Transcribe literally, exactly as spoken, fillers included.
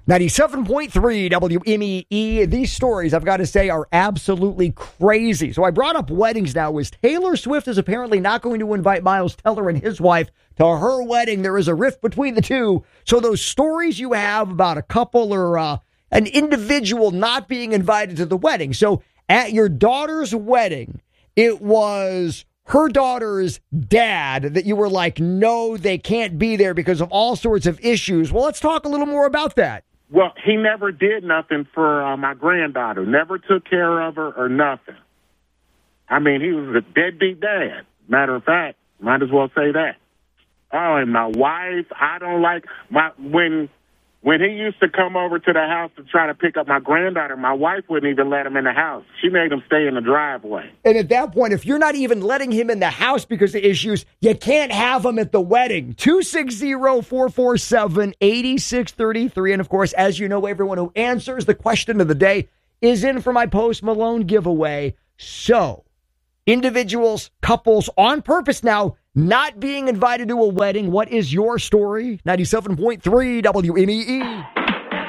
ninety-seven point three W M E E. These stories, I've got to say, are absolutely crazy. So I brought up weddings now, as Taylor Swift is apparently not going to invite Miles Teller and his wife to her wedding. There is a rift between the two. So those stories you have about a couple or uh, an individual not being invited to the wedding. So at your daughter's wedding, it was her daughter's dad that you were like, no, they can't be there because of all sorts of issues. Well, let's talk a little more about that. Well, he never did nothing for uh, my granddaughter, never took care of her or nothing. I mean, he was a deadbeat dad. Matter of fact, might as well say that. Oh, and my wife, I don't like, my when when he used to come over to the house to try to pick up my granddaughter, my wife wouldn't even let him in the house. She made him stay in the driveway. And at that point, if you're not even letting him in the house because of issues, you can't have him at the wedding. two six zero, four four seven, eight six three three. And of course, as you know, everyone who answers the question of the day is in for my Post Malone giveaway. So, individuals, couples on purpose now not being invited to a wedding. What is your story? ninety-seven point three W M E E.